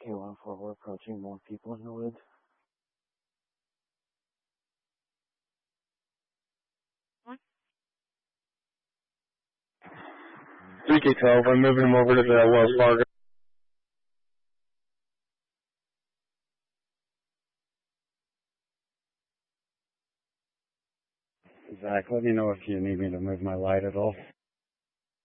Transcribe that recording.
K-1-4, we're approaching more people in the woods. What? 3K-12, I'm moving him over to the Wells Fargo. Zach, let me know if you need me to move my light at all.